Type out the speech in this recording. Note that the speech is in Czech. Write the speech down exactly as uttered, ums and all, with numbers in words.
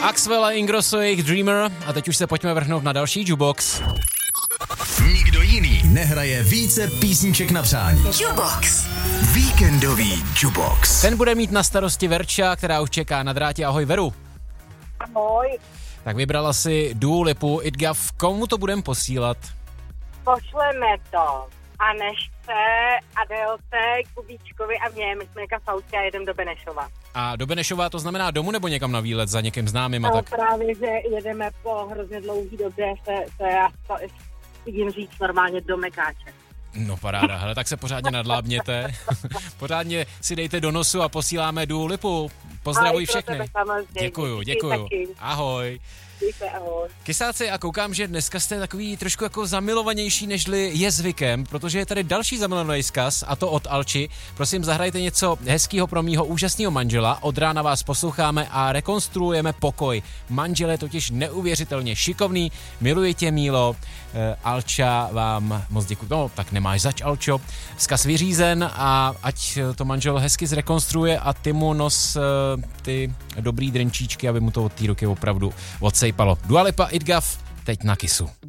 Axwell a Ingrosso, jejich Dreamer. A teď už se pojďme vrhnout na další jukebox. Nikdo jiný nehraje více písniček na přání. Jukebox. Víkendový jukebox. Ten bude mít na starosti Verča, která už čeká na drátě. Ahoj, Veru. Ahoj. Tak vybrala si Dua Lipu, Itgaf. Komu to budem posílat? Pošleme to Anešce, Adélce, Kubíčkovi a mě. My jsme v autě a jedeme do Benešova. A do Benešova to znamená domů nebo někam na výlet za někým známým? A no, tak? Právě, že jedeme po hrozně dlouhý době, se, se já to vidím říct normálně do Mekáče. No paráda, hele, tak se pořádně nadlábněte. Pořádně si dejte do nosu a posíláme Dua Lipu. Pozdravuj všechny. Děkuju, děkuju. Ahoj. Ahoj. Kysáci, a koukám, že dneska jste takový trošku jako zamilovanější, nežli je zvykem, protože je tady další zamilovaný vzkaz, a to od Alči. Prosím, zahrajte něco hezkýho pro mýho úžasného manžela. Od rána vás posloucháme a rekonstruujeme pokoj. Manžel je totiž neuvěřitelně šikovný. Miluji tě, Mílo. E, Alča vám moc děkuji. No, tak nemáš zač, Alčo. Vzkaz vyřízen a ať to manžel hezky zrekonstruuje a ty mu nos e, ty dobrý drenčíčky, aby mu to od té ruky opravdu odsejpalo. Dua Lipa, Itgaf, teď na Kissu.